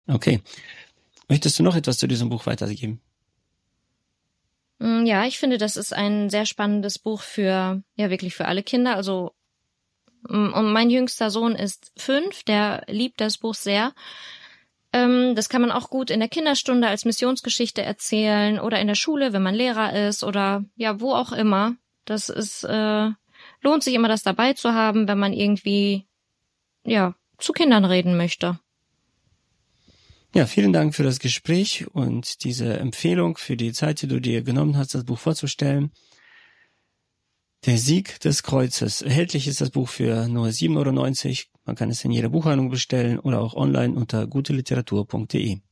Okay. Möchtest du noch etwas zu diesem Buch weitergeben? Ja, ich finde, das ist ein sehr spannendes Buch wirklich für alle Kinder. Also, und mein jüngster Sohn ist 5, der liebt das Buch sehr. Das kann man auch gut in der Kinderstunde als Missionsgeschichte erzählen oder in der Schule, wenn man Lehrer ist oder ja, wo auch immer. Das ist, lohnt sich immer, das dabei zu haben, wenn man irgendwie, ja, zu Kindern reden möchte. Ja, vielen Dank für das Gespräch und diese Empfehlung, für die Zeit, die du dir genommen hast, das Buch vorzustellen. Der Sieg des Kreuzes. Erhältlich ist das Buch für nur 7,90 €. Man kann es in jeder Buchhandlung bestellen oder auch online unter guteliteratur.de.